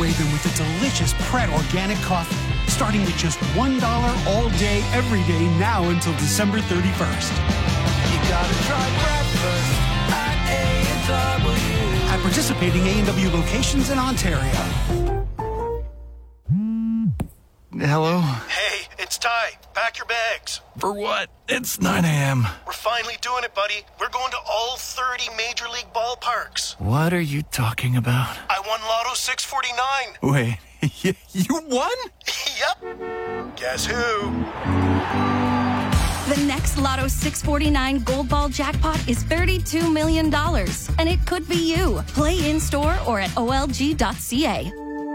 away them with a delicious Pret organic coffee, starting at just $1 all day, every day, now until December 31st. You gotta try breakfast at A&W. At participating A&W locations in Ontario. Hello? Hey, it's Ty. Pack your bags. For what? It's 9 a.m. We're finally doing it, buddy. We're going to all 30 Major League ballparks. What are you talking about? I won Lotto 649. Wait, you won? Yep. Guess who? The next Lotto 649 Gold Ball jackpot is $32 million, and it could be you. Play in-store or at olg.ca.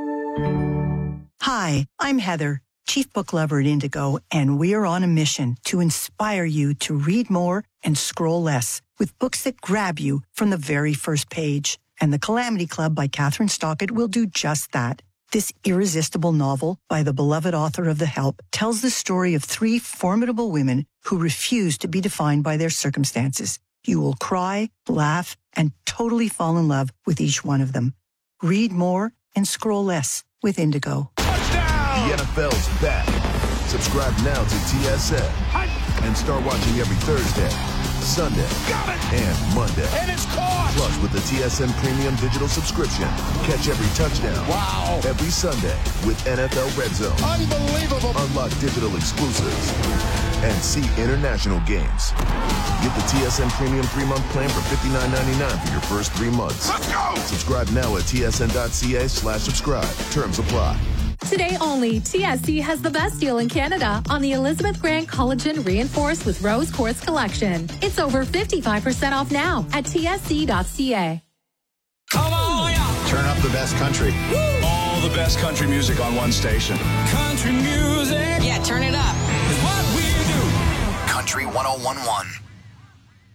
Hi, I'm Heather, Chief Book Lover at Indigo, and we are on a mission to inspire you to read more and scroll less with books that grab you from the very first page. And The Calamity Club by Catherine Stockett will do just that. This irresistible novel by the beloved author of The Help tells the story of 3 formidable women who refuse to be defined by their circumstances. You will cry, laugh, and totally fall in love with each one of them. Read more and scroll less with Indigo. The NFL's back. Subscribe now to TSN and start watching every Thursday, Sunday, and Monday. And it's caught! Plus, with the TSN Premium Digital subscription, catch every touchdown. Wow! Every Sunday with NFL Red Zone. Unbelievable! Unlock digital exclusives and see international games. Get the TSN Premium 3-month plan for $59.99 for your first 3 months. Let's go! Subscribe now at tsn.ca/subscribe. Terms apply. Today only, TSC has the best deal in Canada on the Elizabeth Grant Collagen Reinforced with Rose Quartz collection. It's over 55% off now at tsc.ca. Come on! Turn up the best country. Woo! All the best country music on one station. Country music! Yeah, turn it up. Is what we do. Country 101.1.